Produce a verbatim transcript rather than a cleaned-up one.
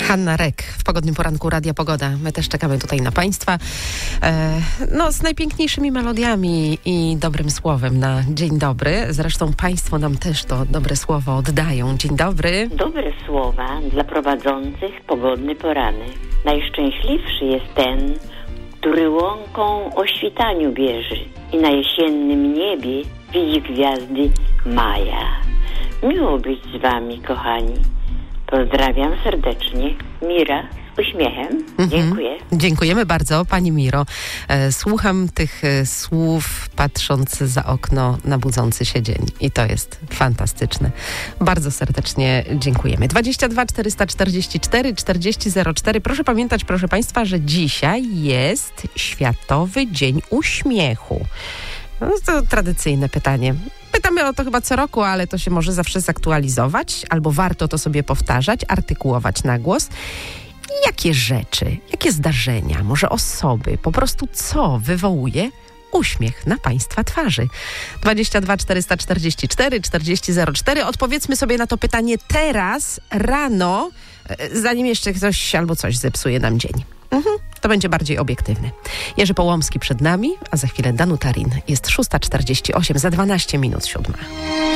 Hanna Rek w Pogodnym Poranku Radia Pogoda. My też czekamy tutaj na Państwa. E, no, z najpiękniejszymi melodiami i dobrym słowem na dzień dobry. Zresztą Państwo nam też to dobre słowo oddają. Dzień dobry. Dobre słowa dla prowadzących pogodny poranek. Najszczęśliwszy jest ten, który łąką o świtaniu bierze i na jesiennym niebie widzi gwiazdy maja. Miło być z Wami, kochani. Pozdrawiam serdecznie. Mira z uśmiechem. Mhm. Dziękuję. Dziękujemy bardzo, Pani Miro. E, słucham tych e, słów, patrząc za okno na budzący się dzień. I to jest fantastyczne. Bardzo serdecznie dziękujemy. dwadzieścia dwa czterysta czterdzieści cztery czterdzieści zero cztery. Proszę pamiętać, proszę Państwa, że dzisiaj jest Światowy Dzień Uśmiechu. No, to tradycyjne pytanie. Pytamy o to chyba co roku, ale to się może zawsze zaktualizować, albo warto to sobie powtarzać, artykułować na głos. I jakie rzeczy, jakie zdarzenia, może osoby, po prostu co wywołuje uśmiech na Państwa twarzy? dwadzieścia dwa czterysta czterdzieści cztery czterdzieści zero cztery. Odpowiedzmy sobie na to pytanie teraz, rano, zanim jeszcze ktoś albo coś zepsuje nam dzień. Mhm, to będzie bardziej obiektywne. Jerzy Połomski przed nami, a za chwilę Danuta Rin. Jest szósta czterdzieści osiem, za dwanaście minut siódma.